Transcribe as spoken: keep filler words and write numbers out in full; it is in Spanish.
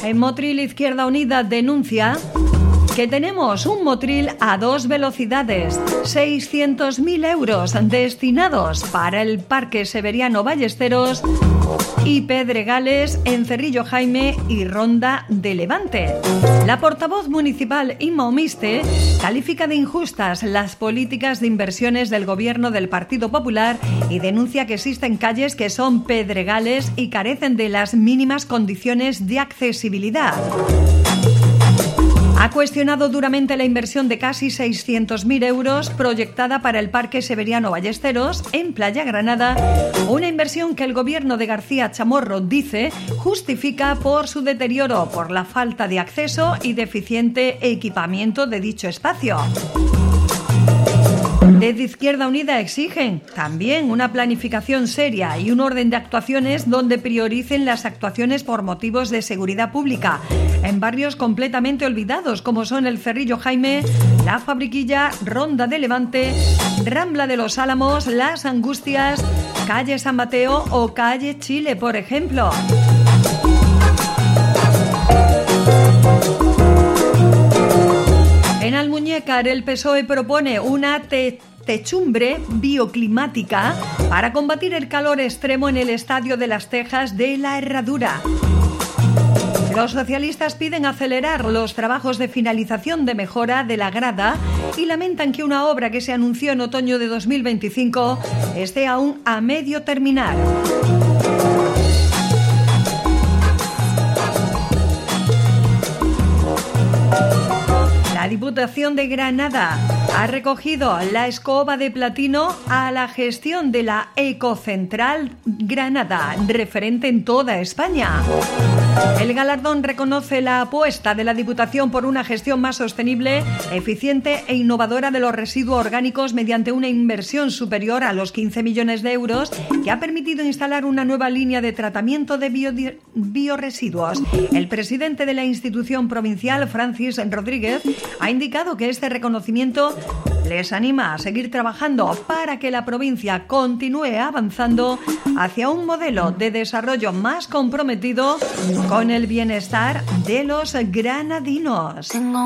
En Motril, Izquierda Unida denuncia que tenemos un Motril a dos velocidades, seiscientos mil euros destinados para el Parque Severiano Ballesteros y Pedregales en Cerrillo Jaime y Ronda de Levante. La portavoz municipal Inma Omiste califica de injustas las políticas de inversiones del gobierno del Partido Popular y denuncia que existen calles que son pedregales y carecen de las mínimas condiciones de accesibilidad. Ha cuestionado duramente la inversión de casi seiscientos mil euros proyectada para el Parque Severiano Ballesteros en Playa Granada, una inversión que el gobierno de García Chamorro dice justifica por su deterioro, por la falta de acceso y deficiente equipamiento de dicho espacio. Desde Izquierda Unida exigen también una planificación seria y un orden de actuaciones donde prioricen las actuaciones por motivos de seguridad pública en barrios completamente olvidados como son el Cerrillo Jaime, La Fabriquilla, Ronda de Levante, Rambla de los Álamos, Las Angustias, Calle San Mateo o Calle Chile, por ejemplo. En Almuñécar, el P S O E propone una te- techumbre bioclimática para combatir el calor extremo en el Estadio de las Tejas de la Herradura. Los socialistas piden acelerar los trabajos de finalización de mejora de la grada y lamentan que una obra que se anunció en otoño de dos mil veinticinco esté aún a medio terminar. La Diputación de Granada ha recogido la escoba de platino a la gestión de la Ecocentral Granada, referente en toda España. El galardón reconoce la apuesta de la Diputación por una gestión más sostenible, eficiente e innovadora de los residuos orgánicos mediante una inversión superior a los quince millones de euros que ha permitido instalar una nueva línea de tratamiento de biodi- bioresiduos. El presidente de la institución provincial, Francis Rodríguez, ha indicado que este reconocimiento les anima a seguir trabajando para que la provincia continúe avanzando hacia un modelo de desarrollo más comprometido con el bienestar de los granadinos.